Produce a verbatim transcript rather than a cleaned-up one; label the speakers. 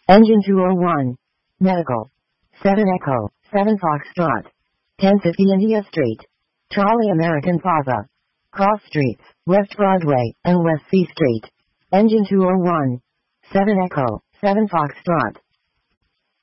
Speaker 1: Engine two oh one. Medical. seven Echo, seven Foxtrot. ten fifty India Street. Trolley American Plaza. Cross Streets, West Broadway, and West C Street. Engine two oh one. seven Echo, seven Foxtrot.